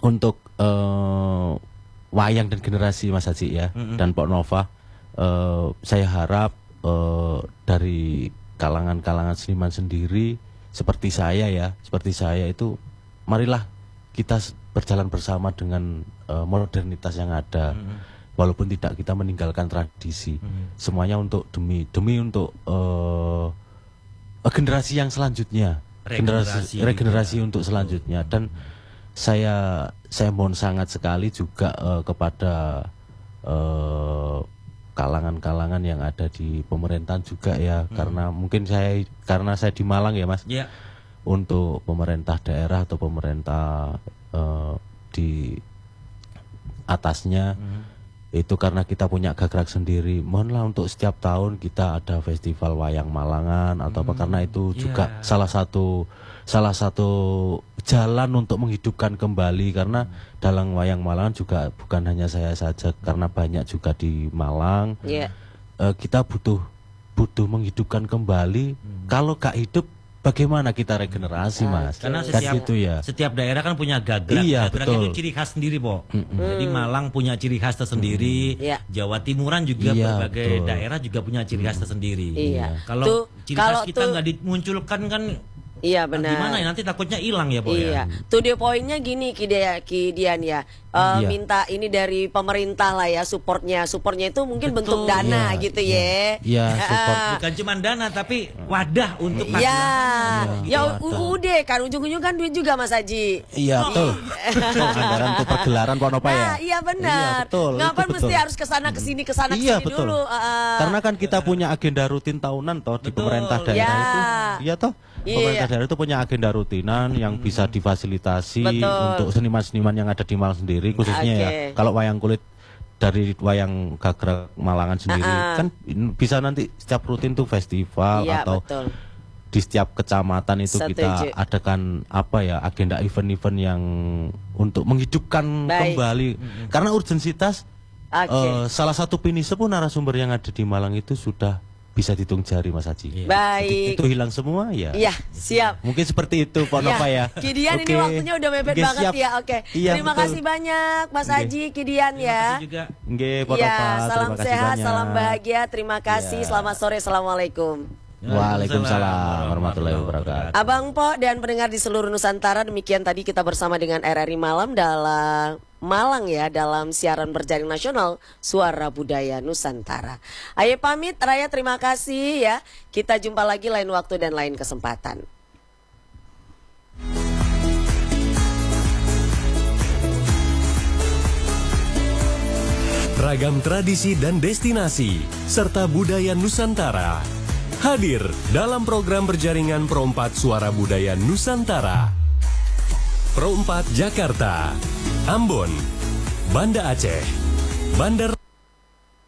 untuk wayang dan generasi Mas Haji ya, dan Pak Nova, saya harap dari kalangan-kalangan seniman sendiri seperti saya itu, marilah kita berjalan bersama dengan modernitas yang ada, walaupun tidak kita meninggalkan tradisi, semuanya untuk demi untuk generasi yang selanjutnya, regenerasi untuk selanjutnya. Dan saya mohon sangat sekali juga kepada kalangan-kalangan yang ada di pemerintahan juga ya, karena mungkin karena saya di Malang ya Mas, untuk pemerintah daerah atau pemerintah di atasnya, itu karena kita punya gagrak sendiri, mohonlah untuk setiap tahun kita ada festival wayang Malangan atau apa, karena itu juga salah satu jalan untuk menghidupkan kembali, karena dalam wayang Malangan juga bukan hanya saya saja, karena banyak juga di Malang. Kita butuh menghidupkan kembali. Kalau gak hidup, bagaimana kita regenerasi Mas? Karena setiap daerah kan punya gagrak. Gagrak itu ciri khas sendiri, Po. Jadi Malang punya ciri khas tersendiri. Jawa Timuran juga berbagai daerah juga punya ciri khas tersendiri. Kalau ciri khas kita nggak dimunculkan kan, iya benar. Gimana ya, nanti takutnya hilang ya, Po. To the pointnya gini Kidian ya, minta ini dari pemerintah lah ya, supportnya itu mungkin bentuk dana gitu ya. Support. Bukan cuma dana tapi wadah untuk udah kan ujung-ujung kan duit juga Mas Haji. Iya betul. Anggaran untuk pergelaran Pak Nova ya. Iya benar. Ngapain mesti harus kesana kesini dulu? Karena kan kita punya agenda rutin tahunan toh di pemerintah daerah itu. Iya toh. Pemerintah daerah itu punya agenda rutinan yang bisa difasilitasi untuk seniman-seniman yang ada di Malang sendiri, khususnya ya. Kalau wayang kulit dari wayang gagrak Malangan sendiri kan bisa nanti setiap rutin tuh festival atau di setiap kecamatan itu kita adakan apa ya, agenda event-event yang untuk menghidupkan kembali. Karena urgensitas salah satu pinise pun narasumber yang ada di Malang itu sudah bisa dihitung jari Mas Haji. Baik. Itu hilang semua ya. Iya, siap. Mungkin seperti itu Pak Nova ya. Kidian ini waktunya udah mepet banget ya. Terima kasih banyak Mas Haji, Kidian ya. Terima kasih juga. Pak Nova. Salam sehat, salam bahagia. Terima kasih. Selamat sore. Assalamualaikum. Waalaikumsalam warahmatullahi wabarakatuh. Abang Po dan pendengar di seluruh Nusantara, demikian tadi kita bersama dengan RRI Malam dalam Malang ya, dalam siaran berjaring nasional Suara Budaya Nusantara. Ayo pamit Raya, terima kasih ya. Kita jumpa lagi lain waktu dan lain kesempatan. Ragam tradisi dan destinasi serta budaya Nusantara hadir dalam program berjaringan Pro 4 Suara Budaya Nusantara. Pro 4 Jakarta, Ambon, Banda Aceh, Bandar